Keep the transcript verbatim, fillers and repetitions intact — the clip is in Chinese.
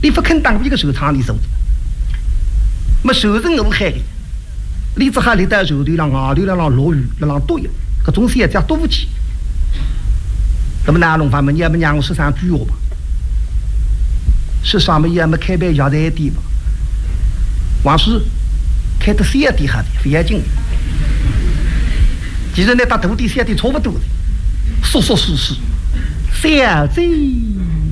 你不肯当一个手长的手子，没手人我害的，你只还里带手对了啊，对了让落雨，让多呀，可总是也叫多不起。那么南龙方面，你也没让我十三句话吧？是啥么也没开白家在地吧？往事开的些地下的非要紧。其实呢，他土地写的差不多的，说说是是，小贼。